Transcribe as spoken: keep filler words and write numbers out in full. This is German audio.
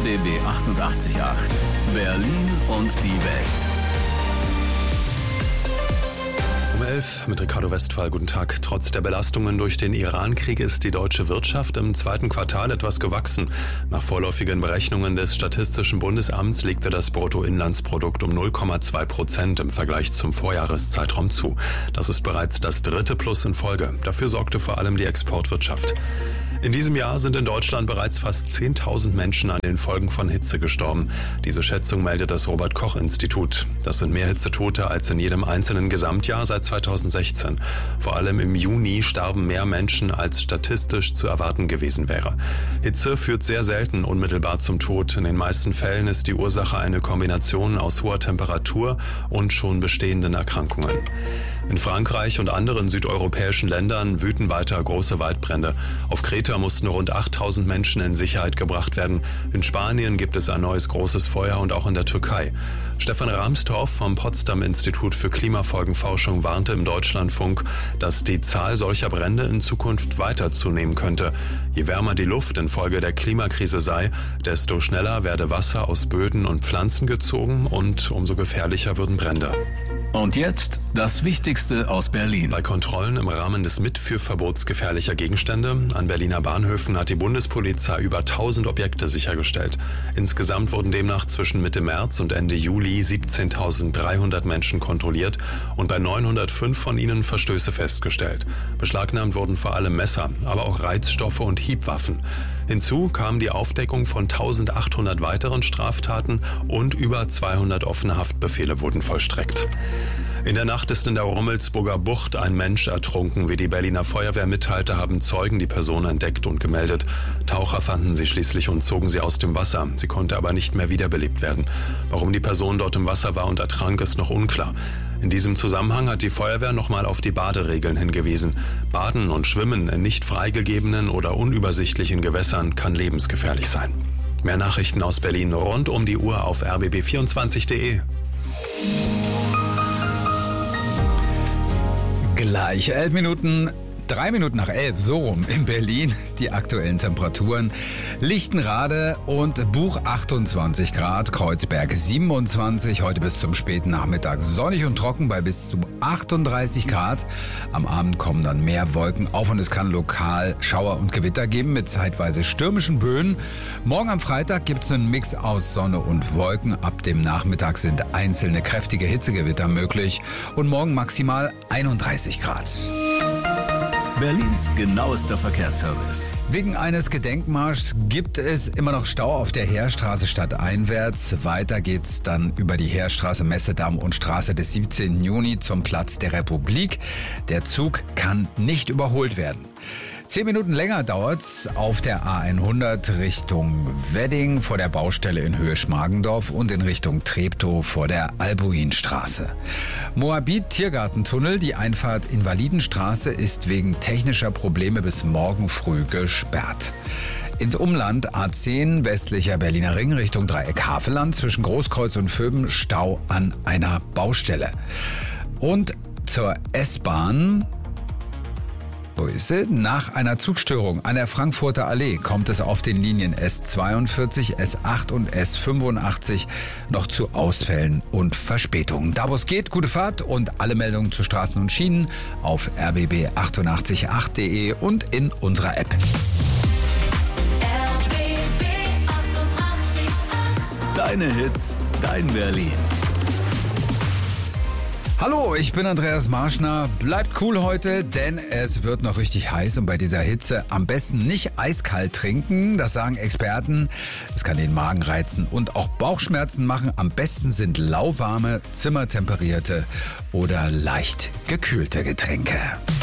B B achtundachtzig Komma acht. Berlin und die Welt. Um elf mit Ricardo Westphal. Guten Tag. Trotz der Belastungen durch den Iran-Krieg ist die deutsche Wirtschaft im zweiten Quartal etwas gewachsen. Nach vorläufigen Berechnungen des Statistischen Bundesamts legte das Bruttoinlandsprodukt um null Komma zwei Prozent im Vergleich zum Vorjahreszeitraum zu. Das ist bereits das dritte Plus in Folge. Dafür sorgte vor allem die Exportwirtschaft. In diesem Jahr sind in Deutschland bereits fast zehntausend Menschen an den Folgen von Hitze gestorben. Diese Schätzung meldet das Robert-Koch-Institut. Das sind mehr Hitzetote als in jedem einzelnen Gesamtjahr seit zweitausendsechzehn. Vor allem im Juni starben mehr Menschen, als statistisch zu erwarten gewesen wäre. Hitze führt sehr selten unmittelbar zum Tod. In den meisten Fällen ist die Ursache eine Kombination aus hoher Temperatur und schon bestehenden Erkrankungen. In Frankreich und anderen südeuropäischen Ländern wüten weiter große Waldbrände. Auf Kreta mussten rund achttausend Menschen in Sicherheit gebracht werden. In Spanien gibt es ein neues großes Feuer und auch in der Türkei. Stefan Rahmstorff vom Potsdam-Institut für Klimafolgenforschung warnte im Deutschlandfunk, dass die Zahl solcher Brände in Zukunft weiter zunehmen könnte. Je wärmer die Luft infolge der Klimakrise sei, desto schneller werde Wasser aus Böden und Pflanzen gezogen und umso gefährlicher würden Brände. Und jetzt das Wichtigste aus Berlin. Bei Kontrollen im Rahmen des Mitführverbots gefährlicher Gegenstände an Berliner Bahnhöfen hat die Bundespolizei über tausend Objekte sichergestellt. Insgesamt wurden demnach zwischen Mitte März und Ende Juli siebzehntausenddreihundert Menschen kontrolliert und bei neunhundertfünf von ihnen Verstöße festgestellt. Beschlagnahmt wurden vor allem Messer, aber auch Reizstoffe und Hiebwaffen. Hinzu kam die Aufdeckung von eintausendachthundert weiteren Straftaten und über zweihundert offene Haftbefehle wurden vollstreckt. In der Nacht ist in der Rummelsburger Bucht ein Mensch ertrunken. Wie die Berliner Feuerwehr mitteilte, haben Zeugen die Person entdeckt und gemeldet. Taucher fanden sie schließlich und zogen sie aus dem Wasser. Sie konnte aber nicht mehr wiederbelebt werden. Warum die Person dort im Wasser war und ertrank, ist noch unklar. In diesem Zusammenhang hat die Feuerwehr nochmal auf die Baderegeln hingewiesen. Baden und Schwimmen in nicht freigegebenen oder unübersichtlichen Gewässern kann lebensgefährlich sein. Mehr Nachrichten aus Berlin rund um die Uhr auf r b b vierundzwanzig punkt de. Gleich elf Minuten, drei Minuten nach elf, so rum in Berlin. Die aktuellen Temperaturen: Lichtenrade und Buch achtundzwanzig Grad, Kreuzberg siebenundzwanzig, heute bis zum späten Nachmittag sonnig und trocken bei bis zu achtunddreißig Grad. Am Abend kommen dann mehr Wolken auf und es kann lokal Schauer und Gewitter geben mit zeitweise stürmischen Böen. Morgen am Freitag gibt es einen Mix aus Sonne und Wolken. Ab dem Nachmittag sind einzelne kräftige Hitzegewitter möglich und morgen maximal einunddreißig Grad. Berlins genauester Verkehrsservice. Wegen eines Gedenkmarschs gibt es immer noch Stau auf der Heerstraße stadteinwärts. Weiter geht's dann über die Heerstraße, Messedamm und Straße des siebzehnten Juni zum Platz der Republik. Der Zug kann nicht überholt werden. Zehn Minuten länger dauert's auf der A hundert Richtung Wedding vor der Baustelle in Höhe Schmargendorf und in Richtung Treptow vor der Albuinstraße. Moabit Tiergartentunnel, die Einfahrt Invalidenstraße, ist wegen technischer Probleme bis morgen früh gesperrt. Ins Umland A zehn westlicher Berliner Ring Richtung Dreieck Havelland zwischen Großkreuz und Vöben Stau an einer Baustelle. Und zur S-Bahn. So ist es. Nach einer Zugstörung an der Frankfurter Allee kommt es auf den Linien S zweiundvierzig, S acht und S fünfundachtzig noch zu Ausfällen und Verspätungen. Da wo es geht, gute Fahrt und alle Meldungen zu Straßen und Schienen auf r b b achtundachtzig punkt acht punkt de und in unserer App. R B B achtundachtzig Komma acht. Deine Hits, dein Berlin. Hallo, ich bin Andreas Marschner. Bleibt cool heute, denn es wird noch richtig heiß und bei dieser Hitze am besten nicht eiskalt trinken. Das sagen Experten. Das kann den Magen reizen und auch Bauchschmerzen machen. Am besten sind lauwarme, zimmertemperierte oder leicht gekühlte Getränke.